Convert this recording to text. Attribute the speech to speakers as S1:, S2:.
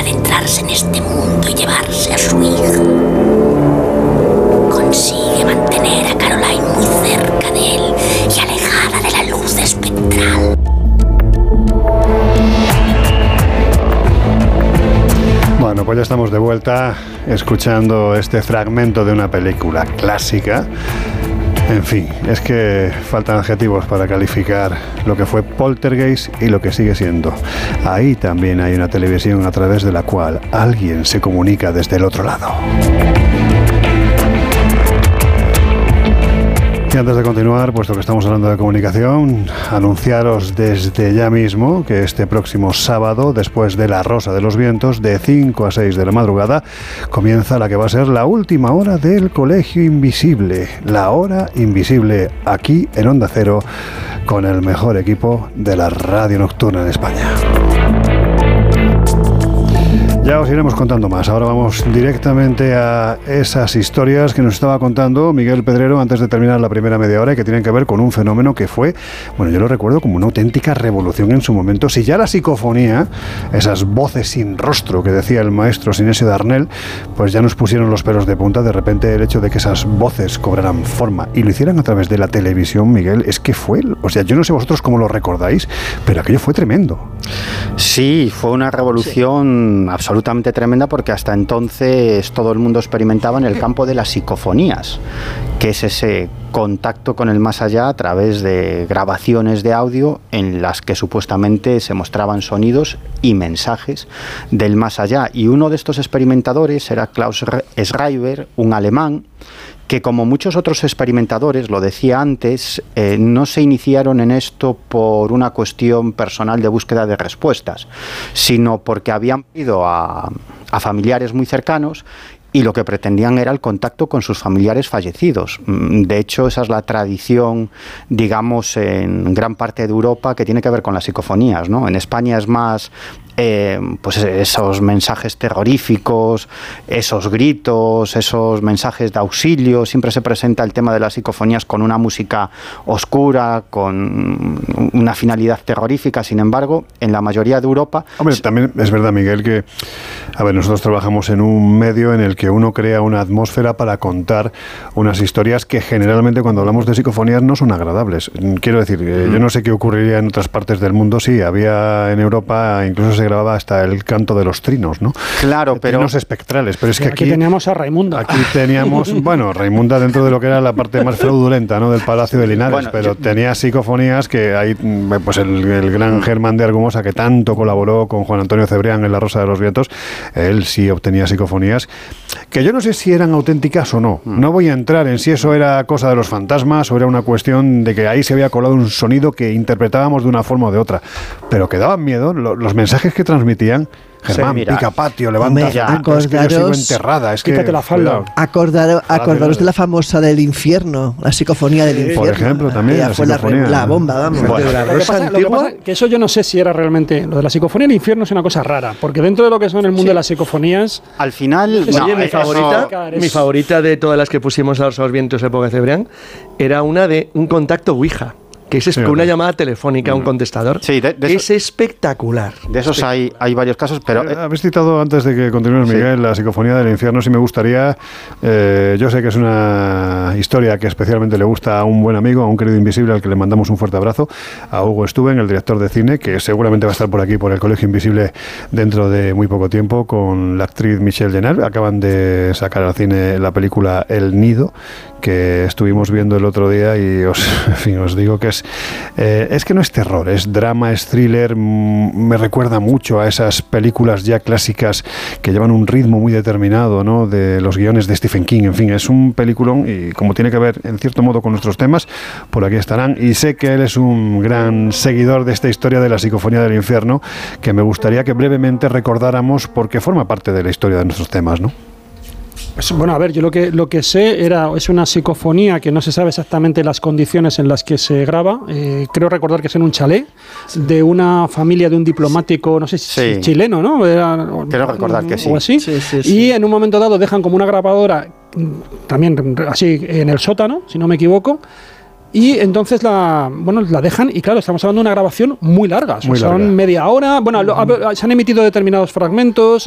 S1: adentrarse en este mundo y llevarse a su hijo. Consigue mantener a Caroline muy cerca de él y alejada de la luz espectral.
S2: Bueno, pues ya estamos de vuelta escuchando este fragmento de una película clásica. En fin, es que faltan adjetivos para calificar lo que fue Poltergeist y lo que sigue siendo. Ahí también hay una televisión a través de la cual alguien se comunica desde el otro lado. Y antes de continuar, puesto que estamos hablando de comunicación, anunciaros desde ya mismo que este próximo sábado, después de La Rosa de los Vientos, de 5 a 6 de la madrugada, comienza la que va a ser la última hora del Colegio Invisible. La hora invisible aquí en Onda Cero, con el mejor equipo de la radio nocturna en España. Ya os iremos contando más. Ahora vamos directamente a esas historias que nos estaba contando Miguel Pedrero antes de terminar la primera media hora y que tienen que ver con un fenómeno que fue, bueno, yo lo recuerdo como una auténtica revolución en su momento. Si ya la psicofonía, esas voces sin rostro que decía el maestro Sinesio Darnell, pues ya nos pusieron los pelos de punta. De repente el hecho de que esas voces cobraran forma y lo hicieran a través de la televisión, Miguel, es que fue, o sea, yo no sé vosotros cómo lo recordáis, pero aquello fue tremendo.
S3: Sí, fue una revolución absolutamente tremenda, porque hasta entonces todo el mundo experimentaba en el campo de las psicofonías, que es ese contacto con el más allá a través de grabaciones de audio en las que supuestamente se mostraban sonidos y mensajes del más allá. Y uno de estos experimentadores era Klaus Schreiber, un alemán, que como muchos otros experimentadores, lo decía antes, no se iniciaron en esto por una cuestión personal de búsqueda de respuestas, sino porque habían ido a familiares muy cercanos y lo que pretendían era el contacto con sus familiares fallecidos. De hecho, esa es la tradición, digamos, en gran parte de Europa, que tiene que ver con las psicofonías, ¿no? En España es más pues esos mensajes terroríficos, esos gritos, esos mensajes de auxilio. Siempre se presenta el tema de las psicofonías con una música oscura, con una finalidad terrorífica. Sin embargo, en la mayoría de Europa...
S2: Hombre, también es verdad, Miguel, que nosotros trabajamos en un medio en el que uno crea una atmósfera para contar unas historias que generalmente cuando hablamos de psicofonías no son agradables. Quiero decir, yo no sé qué ocurriría en otras partes del mundo. Sí, había en Europa, incluso se grababa hasta el canto de los trinos, ¿no?
S3: Claro, pero...
S2: Trinos espectrales, pero es que aquí
S4: teníamos a Raimunda.
S2: Aquí teníamos, bueno, Raimunda dentro de lo que era la parte más fraudulenta, ¿no?, del Palacio de Linares, bueno, pero tenía psicofonías que hay, pues el gran Germán de Argumosa, que tanto colaboró con Juan Antonio Cebrián en La Rosa de los Vientos, él sí obtenía psicofonías que yo no sé si eran auténticas o no. No voy a entrar en si eso era cosa de los fantasmas o era una cuestión de que ahí se había colado un sonido que interpretábamos de una forma o de otra, pero que daban miedo los mensajes que transmitían. Germán, sí, pica patio, levanta ya, es que yo sigo enterrada, es
S4: quítate
S2: que
S4: la falda.
S5: Acordaros de la famosa del infierno, la psicofonía del infierno.
S2: Por ejemplo, también la
S5: fue la bomba, vamos.
S4: Bueno, lo que pasa que eso yo no sé si era realmente... Lo de la psicofonía del infierno es una cosa rara, porque dentro de lo que son el mundo de las psicofonías...
S3: Al final...
S6: Oye, mi favorita de todas las que pusimos a los vientos época de Cebrián era una de un contacto Ouija, que es con una llamada telefónica a un contestador. Sí, es espectacular.
S3: De esos hay varios casos, pero...
S2: Habéis citado, antes de que continuemos, Miguel, la psicofonía del infierno. Sí me gustaría... yo sé que es una historia que especialmente le gusta a un buen amigo, a un querido invisible, al que le mandamos un fuerte abrazo, a Hugo Stuben, el director de cine, que seguramente va a estar por aquí, por el Colegio Invisible, dentro de muy poco tiempo, con la actriz Michelle Jenner. Acaban de sacar al cine la película El Nido, que estuvimos viendo el otro día y os digo que es que no es terror, es drama, es thriller. Me recuerda mucho a esas películas ya clásicas que llevan un ritmo muy determinado, ¿no?, de los guiones de Stephen King. En fin, es un peliculón y como tiene que ver en cierto modo con nuestros temas, por aquí estarán. Y sé que él es un gran seguidor de esta historia de la psicofonía del infierno, que me gustaría que brevemente recordáramos porque forma parte de la historia de nuestros temas, ¿no?
S4: Bueno, a ver, yo lo que sé es una psicofonía que no se sabe exactamente las condiciones en las que se graba. Creo recordar que es en un chalet de una familia de un diplomático, no sé si chileno, ¿no?
S3: Quiero recordar que sí.
S4: O así. Sí. Y en un momento dado dejan como una grabadora, también así en el sótano, si no me equivoco. Y entonces la dejan, y claro, estamos hablando de una grabación muy larga, son media hora. Bueno, se han emitido determinados fragmentos,